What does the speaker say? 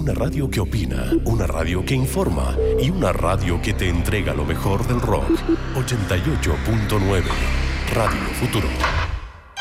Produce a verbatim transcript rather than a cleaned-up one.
Una radio que opina, una radio que informa y una radio que te entrega lo mejor del rock. ochenta y ocho punto nueve Radio Futuro.